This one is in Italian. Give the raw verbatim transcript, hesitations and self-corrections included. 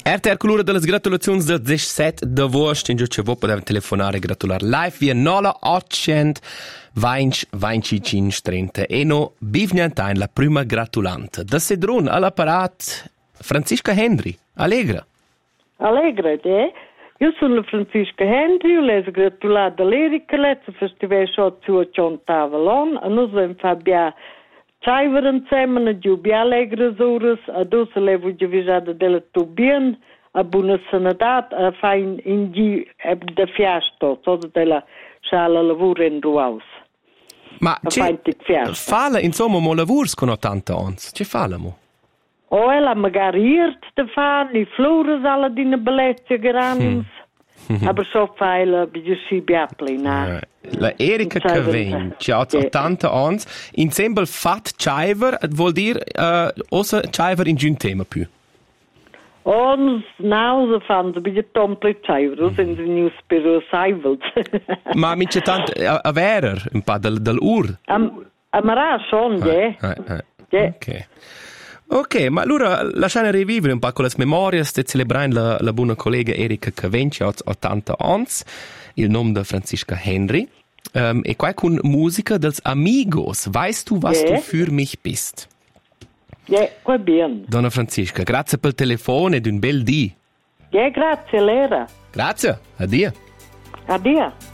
R T R colura delle gratulazioni del diciassette d'agosto, in giù c'è voi potete telefonare e gratulare live via nola ottocento venti venticinque trenta e no bivniantain la prima gratulante. Da Sedrun all'apparat Franziska Henry. Allegra. Allegra, eh? Io sono la Franziska Henry, io le ho gratulato all'Erica, l'altro festival show su a Ciantavalon, e noi abbiamo fatto Civer insieme, a giubia allegre ore, a dosa le voglio visare della Tubien, a buona sanità, a fare in, in gi, da fiasto, cosa della sala lavoro in Ruaus. Ma c'è, fala insomma mo lavors con ottanta anni, c'è fala mo? Oh, ella magari iert da fare, i flores alla dina bellezza grans, aber so feile, bisogna si biapli, na. La Erika Cavegn, c'ha ottanta anni, insieme fat Civer, vuol dire, uh, ossa Civer in giun tema più. Ons nou ze fan ze beetje tomple Civer, in de newspaper Seivelt. Ma mi c'è tanto, a, a verer, un po' del, del ur. Am, amara son, je. Ok. Ok, ma allora lasciamo rivivere un po' con le memorie di celebrare la, la buona collega Erika Cavegn, che ha ottanta anni, il nome di Franziska Henry, um, e qua con musica dels Amigos. Weißt du, was yeah. du für mich bist? Ja, yeah, qua bien. Donna Franziska, grazie per il telefono ed un bel dì. Ja, yeah, grazie, Lera. Grazie, addio. Addio.